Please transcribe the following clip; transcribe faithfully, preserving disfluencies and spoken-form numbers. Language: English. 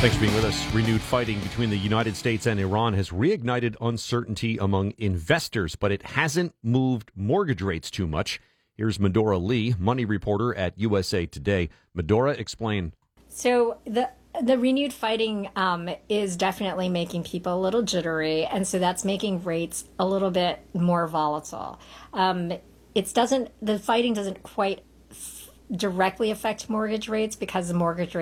Thanks for being with us. Renewed fighting between the United States and Iran has reignited uncertainty among investors, but it hasn't moved mortgage rates too much. Here's Medora Lee, money reporter at U S A Today. Medora, explain. So the the renewed fighting um, is definitely making people a little jittery, and so that's making rates a little bit more volatile. Um, it doesn't the fighting doesn't quite f- directly affect mortgage rates because the mortgage rate